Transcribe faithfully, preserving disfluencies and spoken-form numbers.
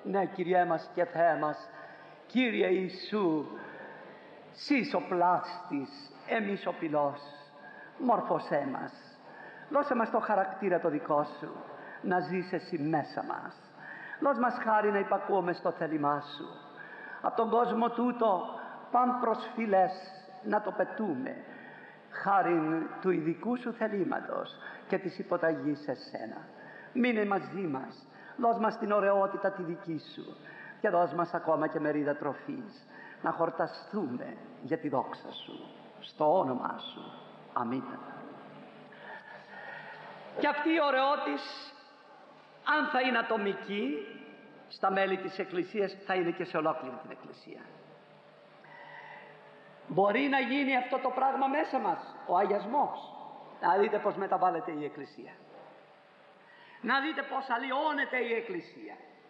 Ναι, Κυριέ μας και Θεέ μας, Κύριε Ιησού, Σεις ο πλάστης, εμείς ο πυλός, μόρφωσέ μας. Δώσε μας το χαρακτήρα το δικό Σου, να ζεις Εσύ μέσα μας. Δώσ' μας χάρη να υπακούουμε στο θέλημά Σου. Από τον κόσμο τούτο, παν προσφυλές να το πετούμε, χάριν του ειδικού Σου θελήματος και της υποταγής σε Σένα. Μείνε μαζί μας, δώσ' μας την ωραιότητα τη δική Σου και δώσ' μας ακόμα και μερίδα τροφής, να χορταστούμε για τη δόξα Σου, στο όνομά Σου. Αμήν. Και αυτή η ωραιότης, αν θα είναι ατομική στα μέλη της Εκκλησίας, θα είναι και σε ολόκληρη την Εκκλησία. Μπορεί να γίνει αυτό το πράγμα μέσα μας, ο αγιασμός. Να δείτε πως μεταβάλλεται η Εκκλησία. Να δείτε πως αλλοιώνεται η Εκκλησία.